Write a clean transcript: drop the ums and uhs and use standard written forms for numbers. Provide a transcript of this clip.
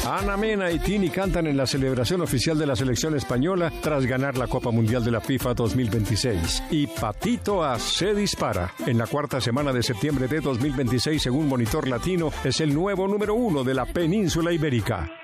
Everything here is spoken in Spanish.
Ana Mena y Tini cantan en la celebración oficial de la selección española tras ganar la Copa Mundial de la FIFA 2026. Y Patito A se dispara. En la cuarta semana de septiembre de 2026, según Monitor Latino, es el nuevo número 1 de la península ibérica.